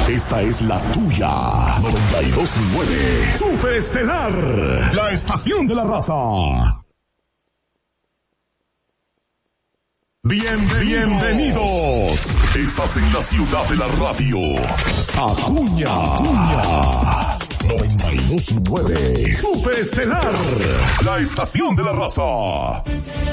Esta es la tuya. 92.9. Superestelar. La estación de la raza. Bienvenidos. Estás en la ciudad de la radio. Acuña. 92.9. Superestelar. La estación de la raza.